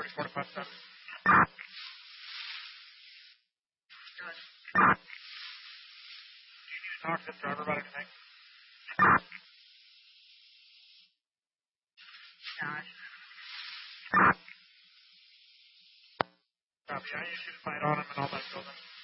34 to 57. Good. Do you need to talk to the driver about anything? Gosh. Yeah, you should fight on him and all that building.